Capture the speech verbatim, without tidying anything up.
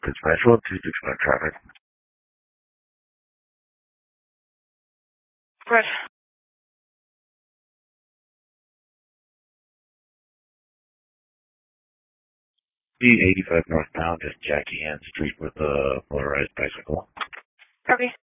Special, two six one traffic. Good. B eighty-five northbound, just Jackie Ann Street with a motorized bicycle. Copy.